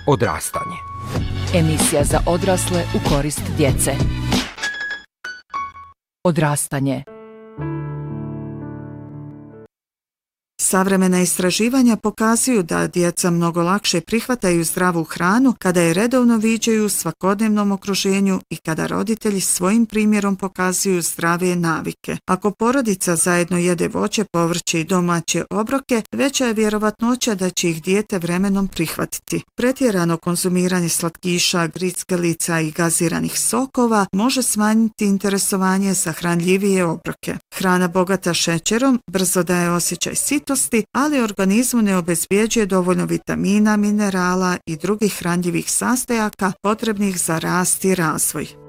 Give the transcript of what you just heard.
Odrastanje. Emisija za odrasle u korist djece. Odrastanje. Savremena istraživanja pokazuju da djeca mnogo lakše prihvataju zdravu hranu kada je redovno viđaju u svakodnevnom okruženju i kada roditelji svojim primjerom pokazuju zdrave navike. Ako porodica zajedno jede voće, povrće i domaće obroke, veća je vjerovatnoća da će ih dijete vremenom prihvatiti. Pretjerano konzumiranje slatkiša, grickalica i gaziranih sokova može smanjiti interesovanje za hranljivije obroke. Hrana bogata šećerom brzo daje osjećaj sitosti, ali organizmu ne obezbjeđuje dovoljno vitamina, minerala i drugih hranljivih sastojaka potrebnih za rast i razvoj.